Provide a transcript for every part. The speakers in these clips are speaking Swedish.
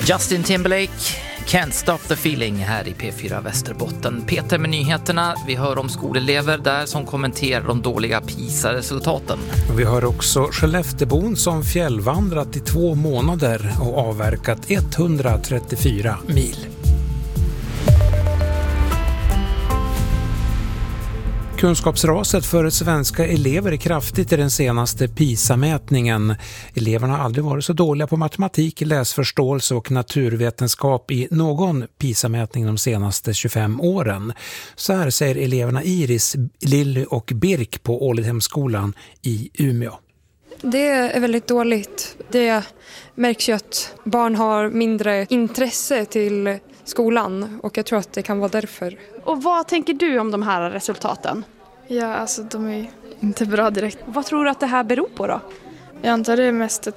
Justin Timberlake, Can't Stop the Feeling här i P4 Västerbotten. Peter med nyheterna. Vi hör om skolelever där som kommenterar de dåliga PISA-resultaten. Vi hör också Skellefteåbon som fjällvandrat i 2 månader och avverkat 134 mil. Kunskapsraset för svenska elever är kraftigt i den senaste PISA-mätningen. Eleverna har aldrig varit så dåliga på matematik, läsförståelse och naturvetenskap i någon PISA-mätning de senaste 25 åren. Så här säger eleverna Iris, Lilly och Birk på Ålidhemskolan i Umeå. Det är väldigt dåligt. Det märks ju att barn har mindre intresse till skolan och jag tror att det kan vara därför. Och vad tänker du om de här resultaten? Ja, alltså de är inte bra direkt. Vad tror du att det här beror på då? Jag antar det är mest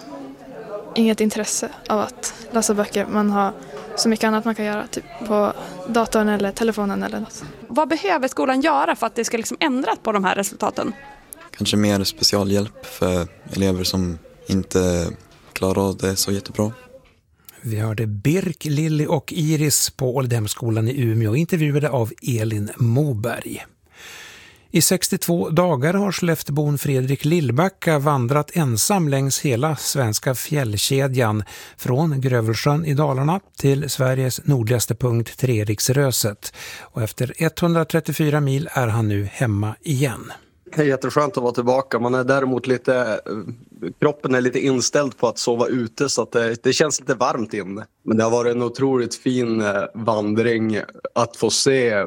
inget intresse av att läsa böcker. Man har så mycket annat man kan göra, typ på datorn eller telefonen eller något. Vad behöver skolan göra för att det ska liksom ändra på de här resultaten? Kanske mer specialhjälp för elever som inte klarar av det så jättebra. Vi hörde Birk, Lilly och Iris på Ålidhemskolan i Umeå, intervjuade av Elin Moberg. I 62 dagar har Skellefteåbon Fredrik Lillbacka vandrat ensam längs hela svenska fjällkedjan från Grövelsjön i Dalarna till Sveriges nordligaste punkt Treriksröset. Och efter 134 mil är han nu hemma igen. Det är jätteskönt att vara tillbaka. Man är däremot kroppen är lite inställd på att sova ute så att det känns lite varmt inne. Men det har varit en otroligt fin vandring att få se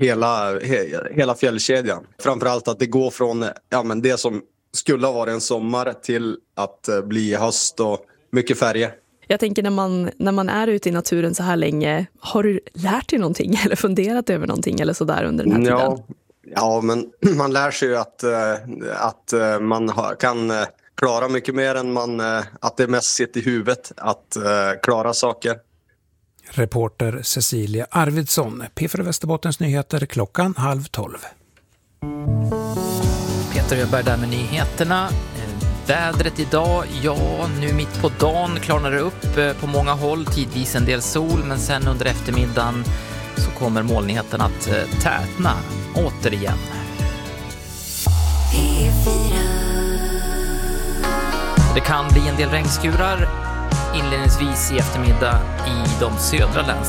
hela fjällkedjan. Framförallt att det går från det som skulle ha varit en sommar till att bli höst och mycket färger. Jag tänker när man är ute i naturen så här länge, har du lärt dig någonting eller funderat över någonting eller sådär under den här tiden? Ja, men man lär sig ju att man kan klara mycket mer än att det mest sitter i huvudet att klara saker. Reporter Cecilia Arvidsson, P4 Västerbottens nyheter 11:30. Peter Öberg där med nyheterna. Vädret idag, nu mitt på dagen klarnar det upp på många håll. Tidvis en del sol, men sen under eftermiddagen så kommer molnigheten att tätna återigen. Det kan bli en del regnskurar inledningsvis i eftermiddag i de södra länsdelarna.